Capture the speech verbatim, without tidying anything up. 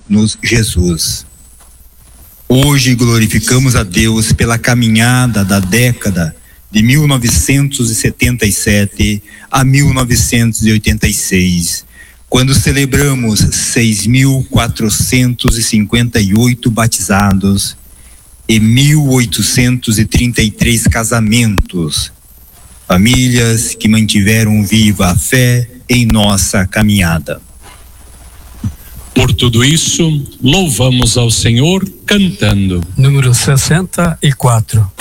Dai-nos Jesus. Hoje glorificamos a Deus pela caminhada da década de mil novecentos e setenta e sete a mil novecentos e oitenta e seis, quando celebramos seis mil quatrocentos e cinquenta e oito batizados e mil oitocentos e trinta e três casamentos, famílias que mantiveram viva a fé em nossa caminhada. Por tudo isso, louvamos ao Senhor cantando. Número sessenta e quatro.